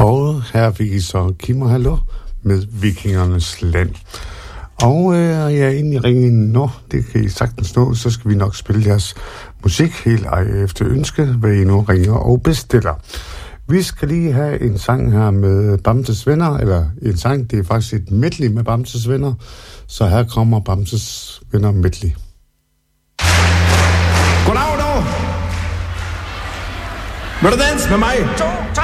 Og her fik I så Kim og Hallo med Vikingernes Land. Og jeg er inde i ringen nu, det kan I sagtens nå, så skal vi nok spille jeres musik helt efter ønske, hvad I nu ringer og bestiller. Vi skal lige have en sang her med Bamses Venner, eller en sang, det er faktisk et medley med Bamses Venner, så her kommer Bamses Venner medley. Goddag du! Vil du danse med mig?